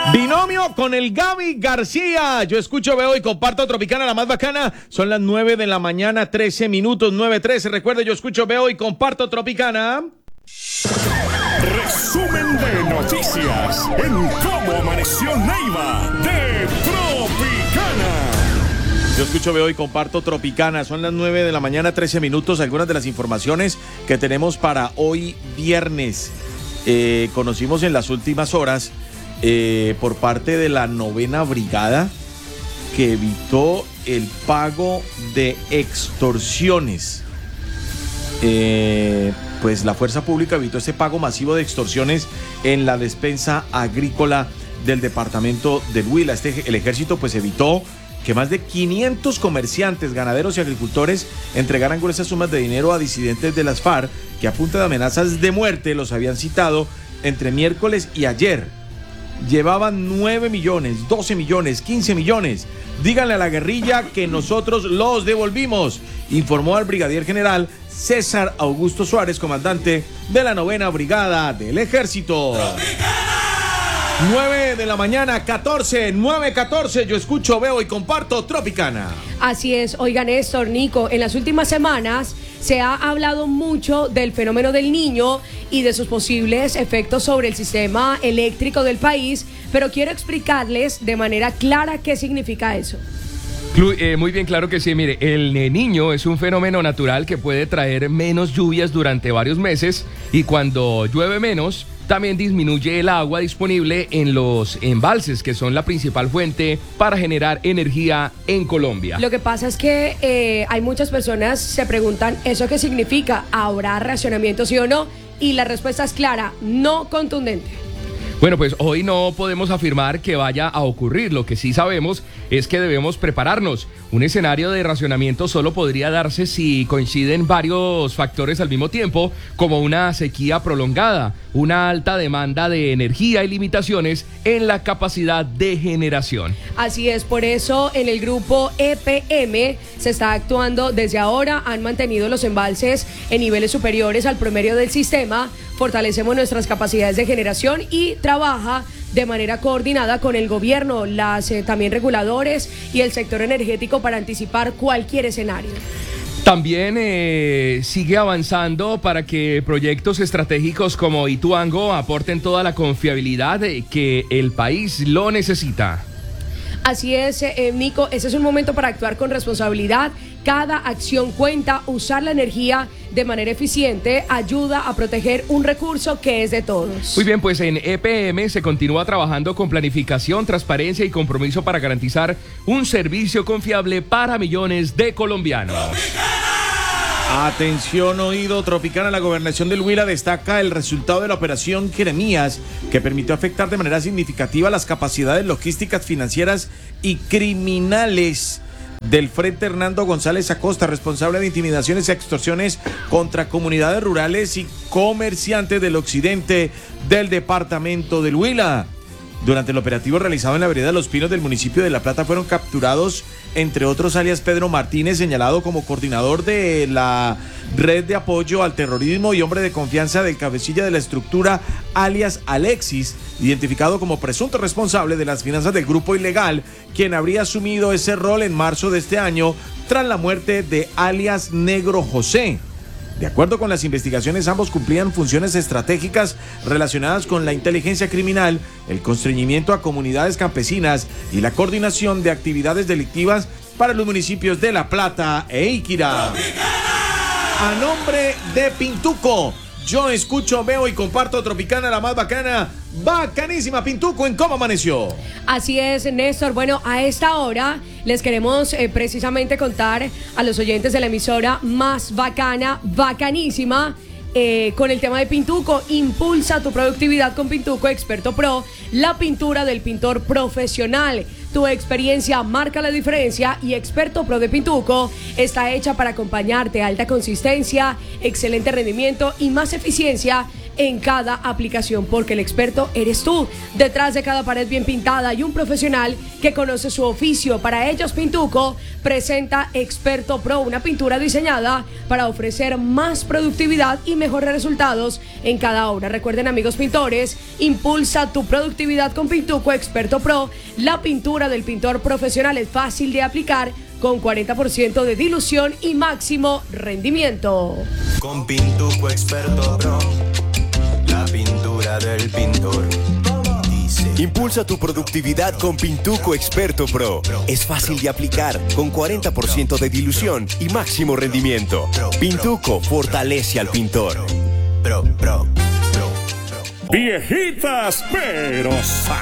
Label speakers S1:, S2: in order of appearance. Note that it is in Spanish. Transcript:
S1: Binomio con el Gaby García. Yo escucho, veo y comparto Tropicana, la más bacana. Son las 9 de la mañana, 13 minutos, 9:13. Recuerde, yo escucho, veo y comparto Tropicana.
S2: Resumen de noticias en Cómo Amaneció Neiva de Tropicana.
S1: Yo escucho, veo y comparto Tropicana. Son las 9 de la mañana, 13 minutos. Algunas de las informaciones que tenemos para hoy viernes. Conocimos en las últimas horas por parte de la 9ª Brigada que evitó el pago de extorsiones. Pues la fuerza pública evitó este pago masivo de extorsiones en la despensa agrícola del departamento del Huila. El ejército pues evitó que más de 500 comerciantes, ganaderos y agricultores entregaran gruesas sumas de dinero a disidentes de las FARC que a punta de amenazas de muerte los habían citado entre miércoles y ayer. Llevaban 9 millones, 12 millones, 15 millones. Díganle a la guerrilla que nosotros los devolvimos, informó al brigadier general César Augusto Suárez, comandante de la 9ª Brigada del Ejército. 9 de la mañana, 9:14. Yo escucho, veo y comparto Tropicana.
S3: Así es. Oigan, Néstor, Nico, en las últimas semanas se ha hablado mucho del fenómeno del Niño y de sus posibles efectos sobre el sistema eléctrico del país, pero quiero explicarles de manera clara qué significa eso.
S4: Muy bien, claro que sí. Mire, el Niño es un fenómeno natural que puede traer menos lluvias durante varios meses y cuando llueve menos, también disminuye el agua disponible en los embalses, que son la principal fuente para generar energía en Colombia.
S3: Lo que pasa es que hay muchas personas que se preguntan, ¿eso qué significa? ¿Habrá racionamiento, sí o no? Y la respuesta es clara, no contundente.
S4: Bueno, pues hoy no podemos afirmar que vaya a ocurrir. Lo que sí sabemos es que debemos prepararnos. Un escenario de racionamiento solo podría darse si coinciden varios factores al mismo tiempo, como una sequía prolongada, una alta demanda de energía y limitaciones en la capacidad de generación.
S3: Así es, por eso en el grupo EPM se está actuando desde ahora. Han mantenido los embalses en niveles superiores al promedio del sistema. Fortalecemos nuestras capacidades de generación y trabaja de manera coordinada con el gobierno, también reguladores y el sector energético para anticipar cualquier escenario.
S4: También sigue avanzando para que proyectos estratégicos como Ituango aporten toda la confiabilidad que el país lo necesita.
S3: Así es, Nico, ese es un momento para actuar con responsabilidad. Cada acción cuenta. Usar la energía de manera eficiente ayuda a proteger un recurso que es de todos.
S4: Muy bien, pues en EPM se continúa trabajando con planificación, transparencia y compromiso para garantizar un servicio confiable para millones de colombianos.
S1: Atención, oído, Tropicana. La gobernación del Huila destaca el resultado de la operación Jeremías, que permitió afectar de manera significativa las capacidades logísticas, financieras y criminales del Frente Hernando González Acosta, responsable de intimidaciones y extorsiones contra comunidades rurales y comerciantes del occidente del departamento del Huila. Durante el operativo realizado en la vereda Los Pinos del municipio de La Plata fueron capturados, entre otros, alias Pedro Martínez, señalado como coordinador de la red de apoyo al terrorismo y hombre de confianza del cabecilla de la estructura, alias Alexis, identificado como presunto responsable de las finanzas del grupo ilegal, quien habría asumido ese rol en marzo de este año tras la muerte de alias Negro José. De acuerdo con las investigaciones, ambos cumplían funciones estratégicas relacionadas con la inteligencia criminal, el constreñimiento a comunidades campesinas y la coordinación de actividades delictivas para los municipios de La Plata e Iquirá. A nombre de Pintuco, yo escucho, veo y comparto Tropicana, la más bacana, bacanísima. Pintuco, ¿en cómo amaneció?
S3: Así es, Néstor. Bueno, a esta hora les queremos precisamente contar a los oyentes de la emisora más bacana, bacanísima, con el tema de Pintuco. Impulsa tu productividad con Pintuco Experto Pro, la pintura del pintor profesional. Tu experiencia marca la diferencia y Experto Pro de Pintuco está hecha para acompañarte. Alta consistencia, excelente rendimiento y más eficiencia en cada aplicación, porque el experto eres tú. Detrás de cada pared bien pintada hay un profesional que conoce su oficio. Para ellos, Pintuco presenta Experto Pro, una pintura diseñada para ofrecer más productividad y mejores resultados en cada obra. Recuerden, amigos pintores, impulsa tu productividad con Pintuco Experto Pro. La pintura del pintor profesional es fácil de aplicar, con 40% de dilución y máximo rendimiento.
S5: Con Pintuco Experto Pro, la pintura del pintor.
S6: Impulsa tu productividad con Pintuco Experto Pro. Es fácil de aplicar, con 40% de dilución y máximo rendimiento. Pintuco fortalece al pintor.
S2: Viejitas pero